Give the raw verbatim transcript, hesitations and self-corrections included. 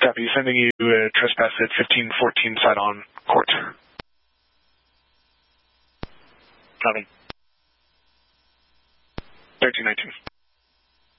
Copy. Sending you uh, trespass at fifteen fourteen side on court. Copy. thirteen nineteen.